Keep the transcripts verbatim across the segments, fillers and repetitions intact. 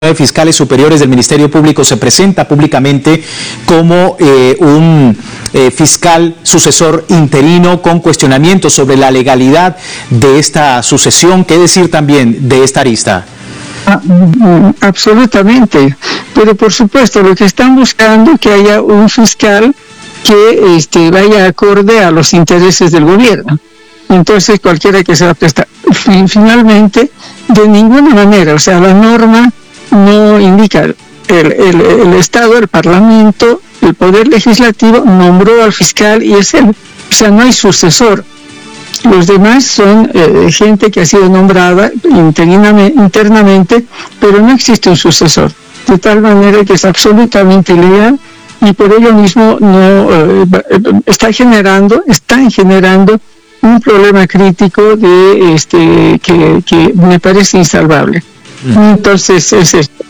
de Fiscales Superiores del Ministerio Público se presenta públicamente como eh, un eh, fiscal sucesor interino con cuestionamientos sobre la legalidad de esta sucesión. ¿Qué decir también de esta arista? Ah, absolutamente, pero por supuesto lo que están buscando es que haya un fiscal que este, vaya acorde a los intereses del gobierno. Entonces cualquiera que se va a prestar, finalmente, de ninguna manera, o sea, la norma no indica, el, el, el Estado, el Parlamento, el Poder Legislativo nombró al fiscal y es él, o sea, no hay sucesor. Los demás son eh, gente que ha sido nombrada internamente, pero no existe un sucesor, de tal manera que es absolutamente ilegal y por ello mismo no eh, está generando, están generando un problema crítico de este que, que me parece insalvable. Entonces es esto.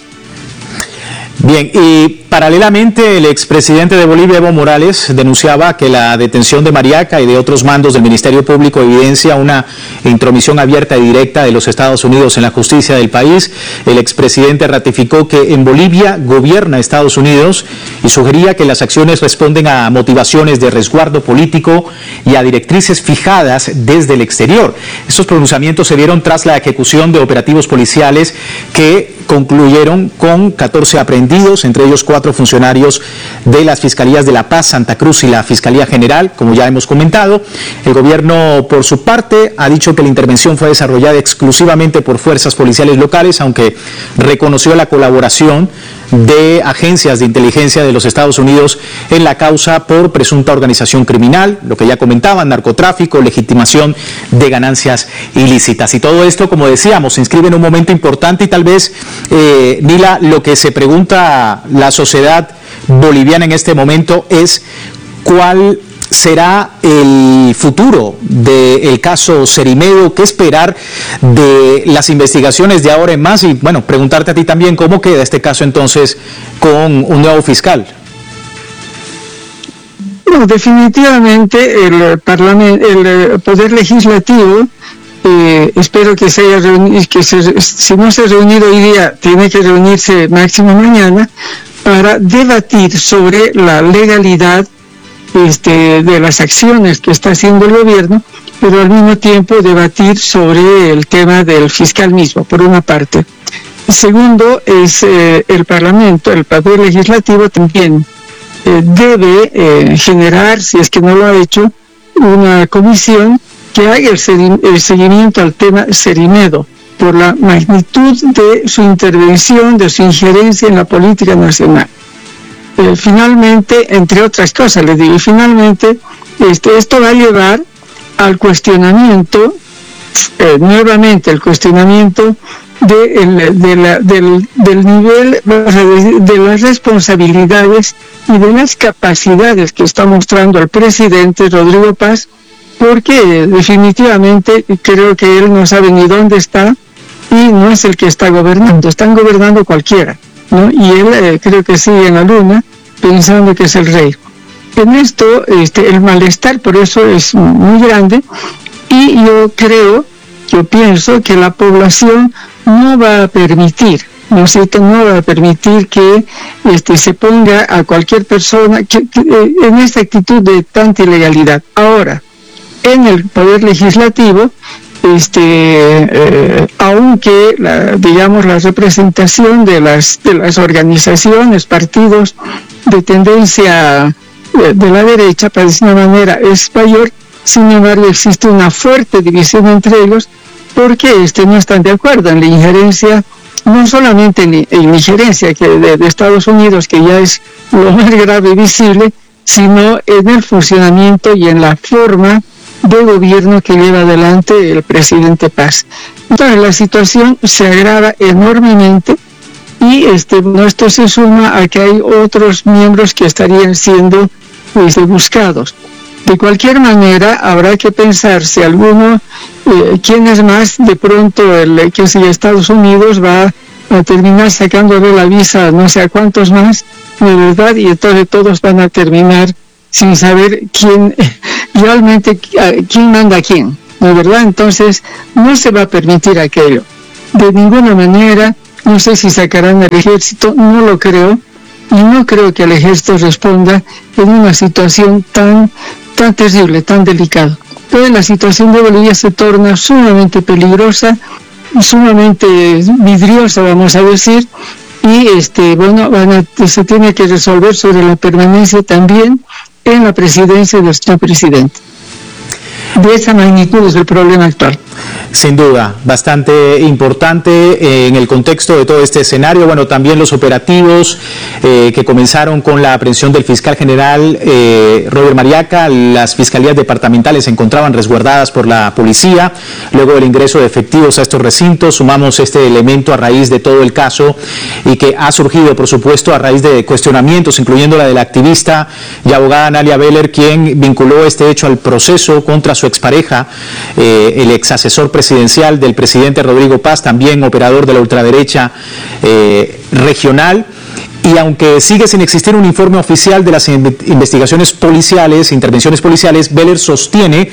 Bien, y paralelamente el expresidente de Bolivia, Evo Morales, denunciaba que la detención de Mariaca y de otros mandos del Ministerio Público evidencia una intromisión abierta y directa de los Estados Unidos en la justicia del país. El expresidente ratificó que en Bolivia gobierna Estados Unidos y sugería que las acciones responden a motivaciones de resguardo político y a directrices fijadas desde el exterior. Estos pronunciamientos se dieron tras la ejecución de operativos policiales que concluyeron con catorce aprehendidos, entre ellos cuatro funcionarios de las Fiscalías de La Paz, Santa Cruz y la Fiscalía General, como ya hemos comentado. El gobierno, por su parte, ha dicho que la intervención fue desarrollada exclusivamente por fuerzas policiales locales, aunque reconoció la colaboración de agencias de inteligencia de los Estados Unidos en la causa por presunta organización criminal, lo que ya comentaban, narcotráfico, legitimación de ganancias ilícitas. Y todo esto, como decíamos, se inscribe en un momento importante y tal vez, eh, Nila, lo que se pregunta la sociedad boliviana en este momento es cuál será el futuro del caso Cerimedo, qué esperar de las investigaciones de ahora en más y, bueno, preguntarte a ti también cómo queda este caso entonces con un nuevo fiscal. No, definitivamente el parlamento, el Poder Legislativo, eh, espero que se haya reunido, que se, si no se ha reunido hoy día, tiene que reunirse máximo mañana para debatir sobre la legalidad Este, de las acciones que está haciendo el gobierno, pero al mismo tiempo debatir sobre el tema del fiscal mismo, por una parte. Segundo, es eh, el Parlamento, el Poder Legislativo también eh, debe eh, generar, si es que no lo ha hecho, una comisión que haga el, el seguimiento al tema Cerimedo, por la magnitud de su intervención, de su injerencia en la política nacional. Eh, finalmente, entre otras cosas, les digo, finalmente este, esto va a llevar al cuestionamiento, eh, nuevamente el cuestionamiento de, el, de la, del, del nivel de, de las responsabilidades y de las capacidades que está mostrando el presidente Rodrigo Paz, porque definitivamente creo que él no sabe ni dónde está y no es el que está gobernando, están gobernando cualquiera, ¿no? Y él eh, creo que sigue en la luna pensando que es el rey. En esto este, el malestar por eso es muy grande y yo creo, yo pienso que la población no va a permitir, ¿no es cierto? No va a permitir que este, se ponga a cualquier persona que, que, en esta actitud de tanta ilegalidad. Ahora, en el Poder Legislativo, este eh, aunque la, digamos la representación de las de las organizaciones, partidos de tendencia de, de la derecha, para decir de una manera, es mayor, sin embargo existe una fuerte división entre ellos porque este no están de acuerdo en la injerencia, no solamente en, en la injerencia que de, de Estados Unidos, que ya es lo más grave y visible, sino en el funcionamiento y en la forma de gobierno que lleva adelante el presidente Paz. Entonces la situación se agrava enormemente y este, esto se suma a que hay otros miembros que estarían siendo pues, buscados. De cualquier manera habrá que pensar si alguno, eh, quién es más, de pronto el que si Estados Unidos va a terminar sacándole la visa a no sé a cuántos más, de verdad, y entonces todos van a terminar sin saber quién realmente quién manda a quién, ¿no es verdad? Entonces no se va a permitir aquello. De ninguna manera no sé si sacarán al ejército, no lo creo, y no creo que el ejército responda en una situación tan, tan terrible, tan delicada. Entonces la situación de Bolivia se torna sumamente peligrosa, sumamente vidriosa, vamos a decir, y este bueno van a, se tiene que resolver sobre la permanencia también en la presidencia del señor presidente. De esa magnitud es el problema actual. Sin duda, bastante importante en el contexto de todo este escenario. Bueno, también los operativos eh, que comenzaron con la aprehensión del fiscal general eh, Robert Mariaca. Las fiscalías departamentales se encontraban resguardadas por la policía. Luego del ingreso de efectivos a estos recintos, sumamos este elemento a raíz de todo el caso y que ha surgido, por supuesto, a raíz de cuestionamientos, incluyendo la de la activista y abogada Nalia Beller, quien vinculó este hecho al proceso contra su expareja, eh, el ex asesor presidencial del presidente Rodrigo Paz, también operador de la ultraderecha eh, regional. Y aunque sigue sin existir un informe oficial de las investigaciones policiales, intervenciones policiales, Beller sostiene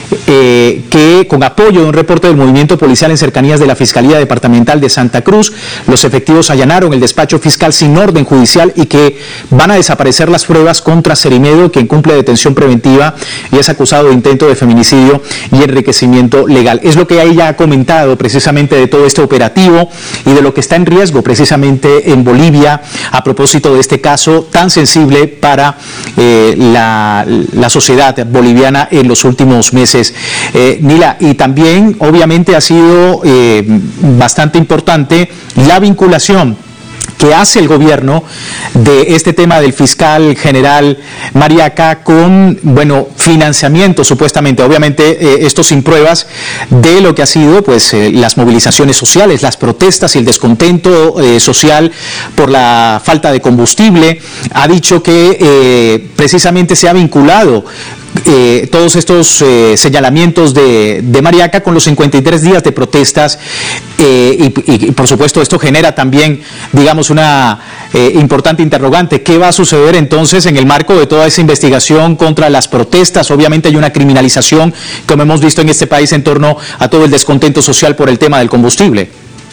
eh, que con apoyo de un reporte del movimiento policial en cercanías de la Fiscalía Departamental de Santa Cruz, los efectivos allanaron el despacho fiscal sin orden judicial y que van a desaparecer las pruebas contra Cerimedo, quien cumple detención preventiva y es acusado de intento de feminicidio y enriquecimiento legal. Es lo que ella ha comentado precisamente de todo este operativo y de lo que está en riesgo precisamente en Bolivia a propósito de este caso tan sensible para eh, la, la sociedad boliviana en los últimos meses. Eh, Nila, y también obviamente ha sido eh, bastante importante la vinculación que hace el gobierno de este tema del fiscal general Mariaca con, bueno, financiamiento supuestamente, obviamente eh, esto sin pruebas de lo que ha sido pues eh, las movilizaciones sociales, las protestas y el descontento eh, social por la falta de combustible. Ha dicho que eh, precisamente se ha vinculado Eh, todos estos eh, señalamientos de, de Mariaca con los cincuenta y tres días de protestas eh, y, y, y por supuesto esto genera también, digamos, una eh, importante interrogante. ¿Qué va a suceder entonces en el marco de toda esa investigación contra las protestas? Obviamente hay una criminalización, como hemos visto en este país, en torno a todo el descontento social por el tema del combustible.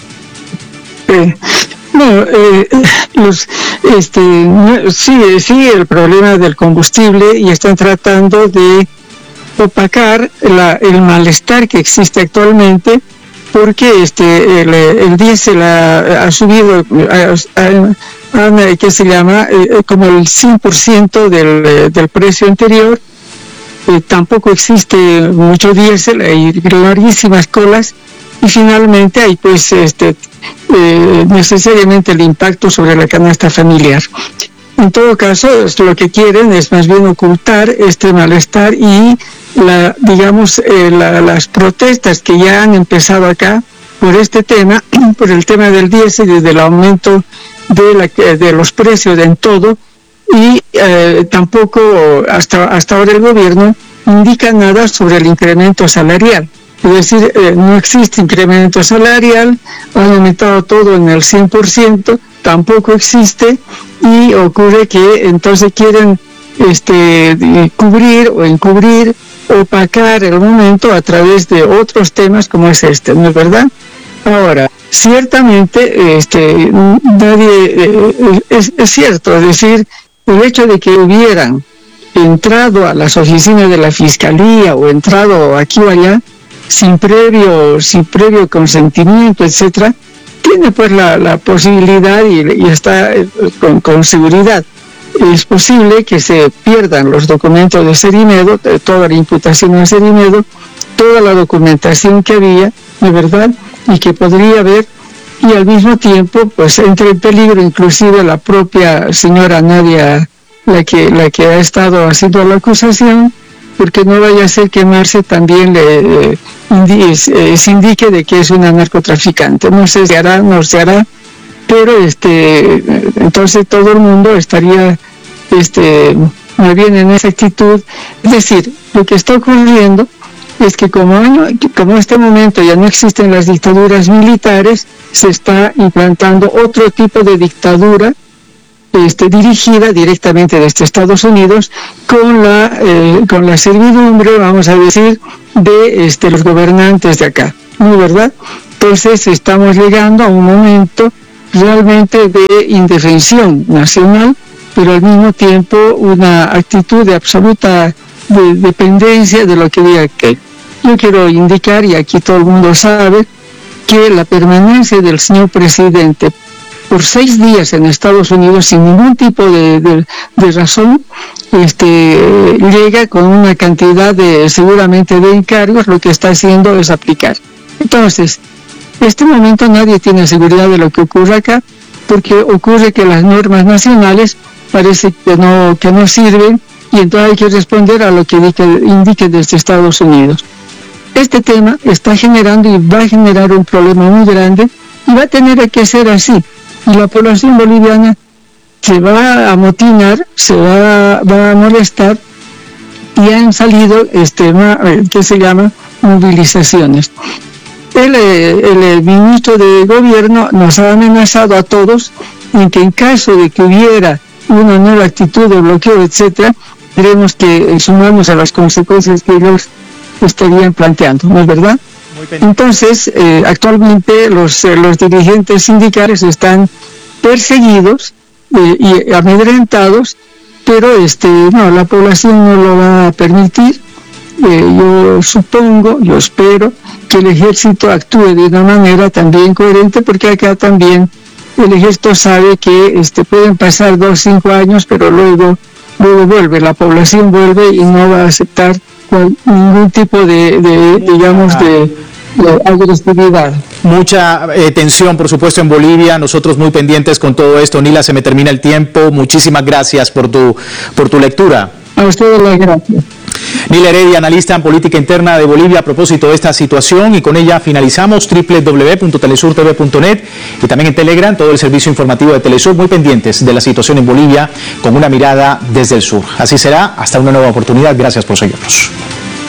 Eh. Bueno, eh, los, este, sí, sí, el problema del combustible y están tratando de opacar la, el malestar que existe actualmente porque este el, el diésel ha, ha subido, a, a, a, ¿qué se llama? Eh, como el cien por ciento del, del precio anterior. Eh, tampoco existe mucho diésel, hay larguísimas colas. Y finalmente hay pues este eh, necesariamente el impacto sobre la canasta familiar. En todo caso, lo que quieren es más bien ocultar este malestar y la, digamos eh, la, las protestas que ya han empezado acá por este tema, por el tema del diésel y del aumento de, la, de los precios en todo, y eh, tampoco hasta, hasta ahora el gobierno indica nada sobre el incremento salarial. Es decir, eh, no existe incremento salarial, han aumentado todo en el cien por ciento, tampoco existe, y ocurre que entonces quieren este, cubrir o encubrir, opacar el momento a través de otros temas como es este, ¿no es verdad? Ahora, ciertamente, este, nadie, eh, es, es cierto, es decir, el hecho de que hubieran entrado a las oficinas de la Fiscalía o entrado aquí o allá, sin previo, sin previo consentimiento, etcétera, tiene pues la, la posibilidad y, y está eh, con, con seguridad. Es posible que se pierdan los documentos de Cerimedo, toda la imputación a Cerimedo, toda la documentación que había, de verdad, y que podría haber, y al mismo tiempo pues entre en peligro inclusive la propia señora Nadia, la que, la que ha estado haciendo la acusación, porque no vaya a ser que Marce también le eh, indi eh, se indique de que es una narcotraficante. No sé si hará, no se hará, pero este, entonces todo el mundo estaría este, muy bien en esa actitud. Es decir, lo que está ocurriendo es que como, como en este momento ya no existen las dictaduras militares, se está implantando otro tipo de dictadura Este, dirigida directamente desde Estados Unidos con la eh, con la servidumbre, vamos a decir, de este, los gobernantes de acá, ¿no es verdad? Entonces estamos llegando a un momento realmente de indefensión nacional, pero al mismo tiempo una actitud de absoluta de dependencia de lo que diga que. Yo quiero indicar, y aquí todo el mundo sabe, que la permanencia del señor presidente por seis días en Estados Unidos sin ningún tipo de, de, de razón, este, llega con una cantidad de, seguramente, de encargos. Lo que está haciendo es aplicar. Entonces, en este momento nadie tiene seguridad de lo que ocurre acá, porque ocurre que las normas nacionales parece que no, que no sirven, y entonces hay que responder a lo que indique, indique desde Estados Unidos. Este tema está generando y va a generar un problema muy grande, y va a tener que ser así. Y la población boliviana se va a amotinar, se va, va a molestar, y han salido, este, ¿qué se llama?, movilizaciones. El, el ministro de Gobierno nos ha amenazado a todos en que en caso de que hubiera una nueva actitud de bloqueo, etcétera, tenemos que sumarnos a las consecuencias que ellos estarían planteando, ¿no es verdad? Entonces, eh, actualmente los, eh, los dirigentes sindicales están perseguidos eh, y amedrentados, pero este, no, la población no lo va a permitir. Eh, yo supongo, yo espero que el ejército actúe de una manera también coherente, porque acá también el ejército sabe que este, pueden pasar dos, cinco años, pero luego, luego vuelve, la población vuelve y no va a aceptar cual, ningún tipo de, de digamos, de, de agresividad. Mucha eh, tensión, por supuesto, en Bolivia. Nosotros muy pendientes con todo esto. Nila, se me termina el tiempo. Muchísimas gracias por tu, por tu lectura. A ustedes las gracias. Nila Heredia, analista en política interna de Bolivia, a propósito de esta situación, y con ella finalizamos doble u doble u doble u punto telesur t v punto net y también en Telegram, todo el servicio informativo de Telesur, muy pendientes de la situación en Bolivia con una mirada desde el sur. Así será, hasta una nueva oportunidad. Gracias por seguirnos.